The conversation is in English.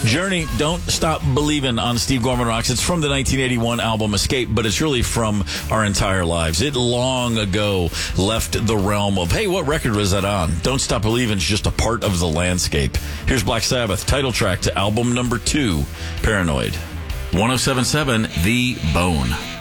Journey, Don't Stop Believin' on Steve Gorman Rocks. It's from the 1981 album Escape, but it's really from our entire lives. It long ago left the realm of, hey, what record was that on? Don't Stop Believin' is just a part of the landscape. Here's Black Sabbath, title track to album number 2, Paranoid. 107.7 The Bone.